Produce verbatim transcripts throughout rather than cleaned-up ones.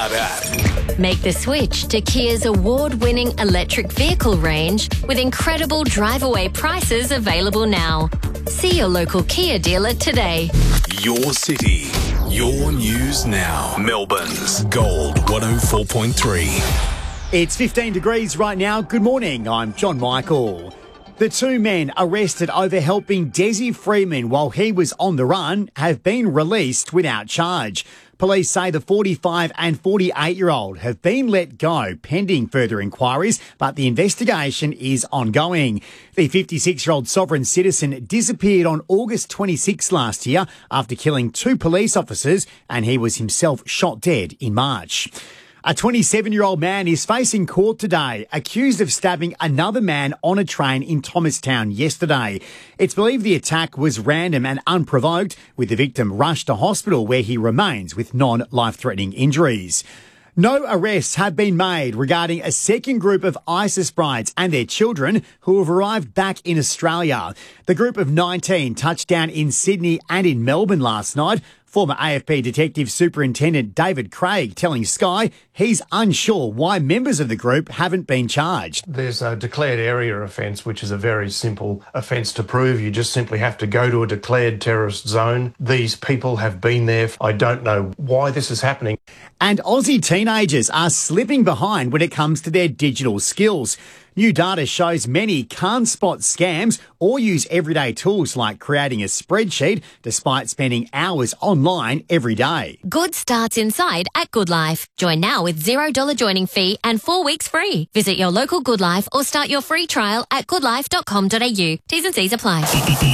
start at. Make the switch to Kia's award-winning electric vehicle range with incredible drive-away prices available now. See your local Kia dealer today. Your city, your news now. Melbourne's Gold one oh four point three. It's fifteen degrees right now. Good morning, I'm John Michael. The two men arrested over helping Desi Freeman while he was on the run have been released without charge. Police say the forty-five and forty-eight-year-old have been let go pending further inquiries, but the investigation is ongoing. The fifty-six-year-old sovereign citizen disappeared on August twenty-sixth last year after killing two police officers, and he was himself shot dead in March. A twenty-seven-year-old man is facing court today, accused of stabbing another man on a train in Thomastown yesterday. It's believed the attack was random and unprovoked, with the victim rushed to hospital where he remains with non-life-threatening injuries. No arrests have been made regarding a second group of ISIS brides and their children who have arrived back in Australia. The group of nineteen touched down in Sydney and in Melbourne last night. Former A F P Detective Superintendent David Craig telling Sky he's unsure why members of the group haven't been charged. There's a declared area offence, which is a very simple offence to prove. You just simply have to go to a declared terrorist zone. These people have been there. I don't know why this is happening. And Aussie teenagers are slipping behind when it comes to their digital skills. New data shows many can't spot scams or use everyday tools like creating a spreadsheet despite spending hours online every day. Good starts inside at Good Life. Join now with zero dollars joining fee and four weeks free. Visit your local Good Life or start your free trial at good life dot com dot a u. T's and C's apply.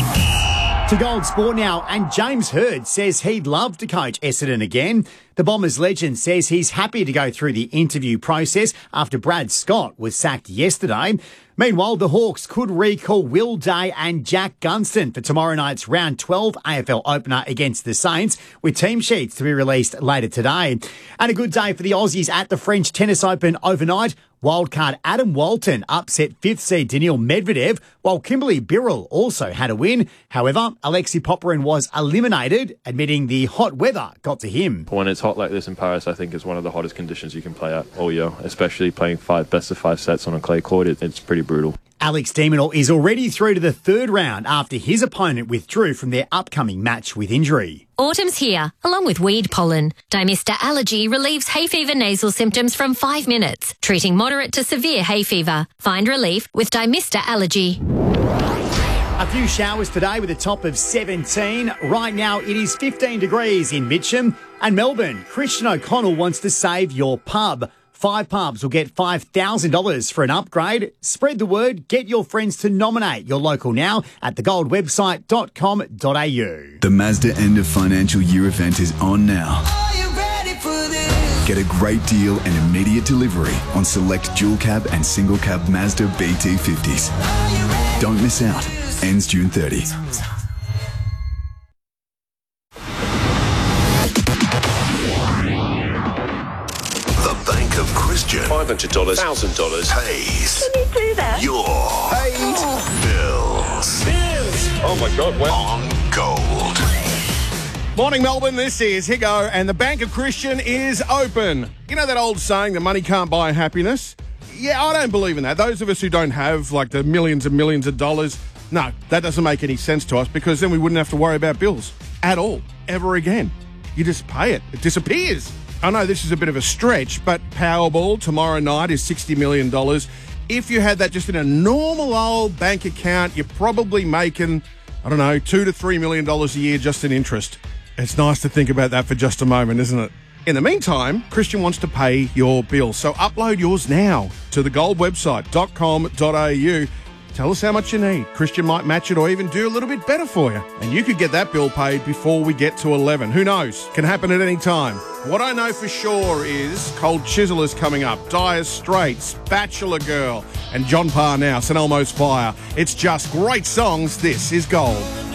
To Gold Sport now, and James Hird says he'd love to coach Essendon again. The Bombers legend says he's happy to go through the interview process after Brad Scott was sacked yesterday. Meanwhile, the Hawks could recall Will Day and Jack Gunston for tomorrow night's round twelve A F L opener against the Saints, with team sheets to be released later today. And a good day for the Aussies at the French Tennis Open overnight. Wildcard Adam Walton upset fifth seed Daniil Medvedev, while Kimberly Birrell also had a win. However, Alexei Popyrin was eliminated, admitting the hot weather got to him. When it's hot like this in Paris, I think it's one of the hottest conditions you can play at all year, especially playing five best of five sets on a clay court. It, it's pretty brutal. Alex de Minaur is already through to the third round after his opponent withdrew from their upcoming match with injury. Autumn's here, along with weed pollen. Dymista Allergy relieves hay fever nasal symptoms from five minutes, treating moderate to severe hay fever. Find relief with Dymista Allergy. A few showers today with a top of seventeen. Right now it is fifteen degrees in Mitcham and Melbourne. Christian O'Connell wants to save your pub. Five pubs will get five thousand dollars for an upgrade. Spread the word. Get your friends to nominate your local now at the gold website dot com dot a u. The Mazda end of financial year event is on now. Are you ready for this? Get a great deal and immediate delivery on select dual cab and single cab Mazda B T fifties. Don't miss out. Ends June thirtieth. Christian. five hundred dollars, one thousand dollars. Pays. Can you do that? Your paid bills. Bills. Oh my God, well. On Gold. Morning, Melbourne. This is Higo, and the Bank of Christian is open. You know that old saying that money can't buy happiness? Yeah, I don't believe in that. Those of us who don't have, like, the millions and millions of dollars, no, that doesn't make any sense to us, because then we wouldn't have to worry about bills at all, ever again. You just pay it. It disappears. I know this is a bit of a stretch, but Powerball tomorrow night is sixty million dollars. If you had that just in a normal old bank account, you're probably making, I don't know, two to three million dollars a year just in interest. It's nice to think about that for just a moment, isn't it? In the meantime, Christian wants to pay your bills, so upload yours now to the gold website dot com dot a u. Tell us how much you need. Christian might match it or even do a little bit better for you. And you could get that bill paid before we get to eleven. Who knows? Can happen at any time. What I know for sure is Cold Chisel is coming up, Dire Straits, Bachelor Girl, and John Parr now, St Elmo's Fire. It's just great songs. This is Gold.